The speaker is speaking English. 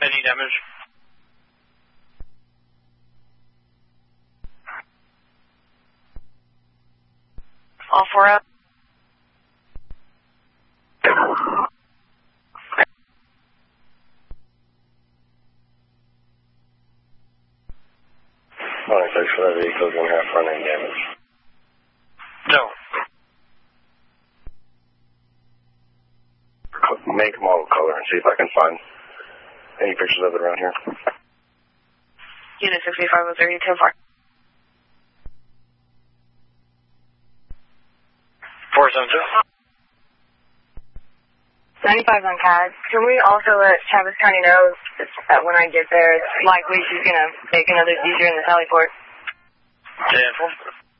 Any damage? All 4 up. Alright, thanks for that vehicle. 1.5 front end damage. No. Make, model, color, and see if I can find any pictures of it around here. Unit 65 with 30, 10 4. 472. 95 on CAD. Can we also let Travis County know that when I get there, it's likely she's going to make another seizure in the Sally Port? 10-4.